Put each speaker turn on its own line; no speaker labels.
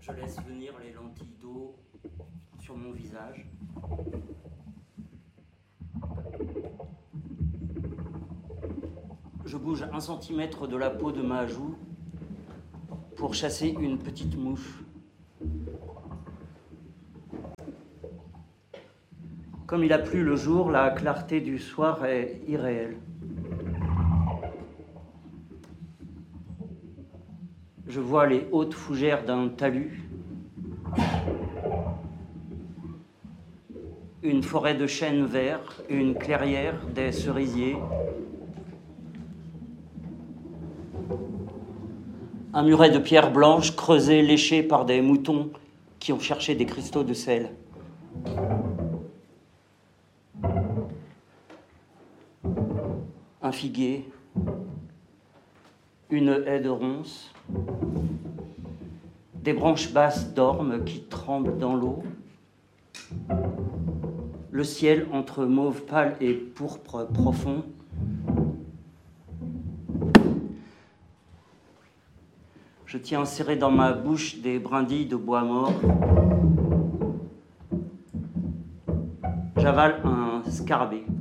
Je laisse venir les lentilles d'eau sur mon visage. Je bouge 1 centimètre de la peau de ma joue pour chasser une petite mouche. Comme il a plu le jour, la clarté du soir est irréelle. Je vois les hautes fougères d'un talus, une forêt de chênes verts, une clairière, des cerisiers, un muret de pierre blanche creusé, léché par des moutons qui ont cherché des cristaux de sel. Un figuier, une haie de ronces, des branches basses d'ormes qui tremblent dans l'eau, le ciel entre mauve pâle et pourpre profond. Je tiens serré dans ma bouche des brindilles de bois mort. J'avale un scarabée.